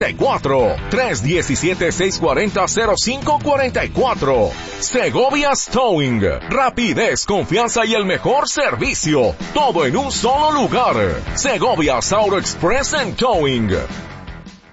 0544. 317-640-0544. Segovia's Towing. Rapidez, confianza y el mejor servicio. Todo en un solo lugar. Segovia's Auto Express and Towing.